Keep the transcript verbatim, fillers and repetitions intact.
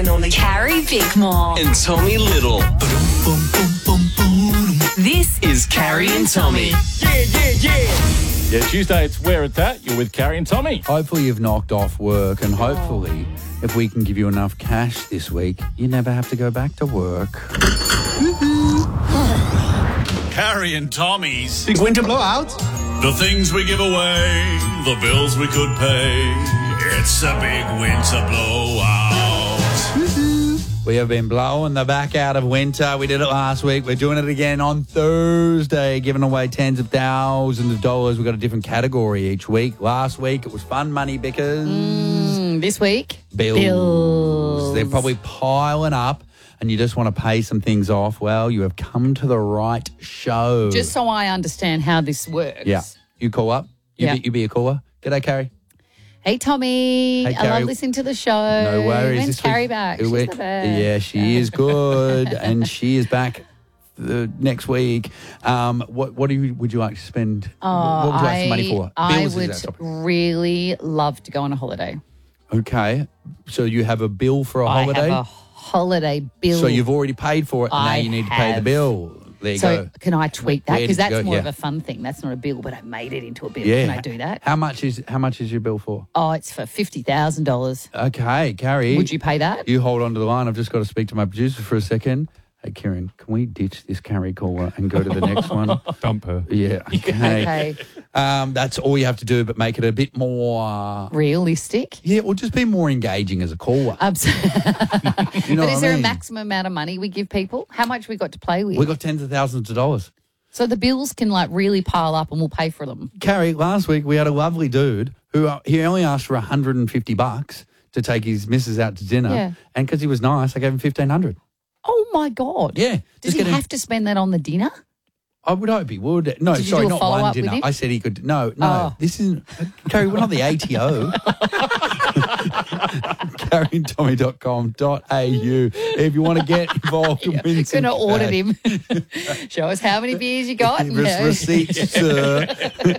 Carrie Bickmore and Tommy Little. This is Carrie and Tommy. Yeah, yeah, yeah. Yeah, Tuesday, it's Where It's At. You're with Carrie and Tommy. Hopefully you've knocked off work, and hopefully if we can give you enough cash this week, you never have to go back to work. Carrie and Tommy's Big winter blowout. The things we give away, the bills we could pay. It's a big winter blowout. We have been blowing the back out of winter. We did it last week. We're doing it again on Thursday, giving away tens of thousands of dollars. We've got a different category each week. Last week it was fun money, Bickers. Mm, this week? Bills. Bills. They're probably piling up and you just want to pay some things off. Well, you have come to the right show. Just so I understand how this works. Yeah. You call up. You, Yeah. be, you be a caller. G'day, Carrie. Hey, Tommy. Hey, I Carrie. love listening to the show. No worries. When's This Carrie week- back? it She's went- the best. Yeah, she is good, and she is back the next week. Um, what what do you, would you like to spend? Oh, what would you like some money I- for? I Bills is would our topic. really love to go on a holiday. Okay, so you have a bill for a I holiday. have a holiday bill. So you've already paid for it, and I now you need to pay the have. bill. There you So go. can I tweak that? Where Because did you that's go? more Yeah. of a fun thing. That's not a bill, but I made it into a bill. Yeah. Can I do that? How much is how much is your bill for? Oh, it's for fifty thousand dollars. Okay, Carrie. Would you pay that? You hold on to the line. I've just got to speak to my producer for a second. Hey, Kieran, can we ditch this Carrie caller and go to the next one? Dump her. Yeah. Okay. Okay. Um, that's all you have to do, but make it a bit more. Uh, Realistic? yeah, or just be more engaging as a caller. Absolutely. You know But what is I there mean? a maximum amount of money we give people? How much we got to play with? We got tens of thousands of dollars. So the bills can like really pile up and we'll pay for them. Carrie, last week we had a lovely dude who uh, he only asked for one hundred fifty bucks to take his missus out to dinner, Yeah. and because he was nice, I gave him fifteen hundred. Oh my God. Yeah, Does just he get him- have to spend that on the dinner? I would hope he would. No, Did you sorry, do a not follow-up one with dinner. him? I said he could. No, no. Oh. This isn't. Carrie, we're not the A T O. carrie and tommy dot com dot a u if you want to get involved and win some Going to audit cash. him. Show us how many beers you got. Give us receipts, sir.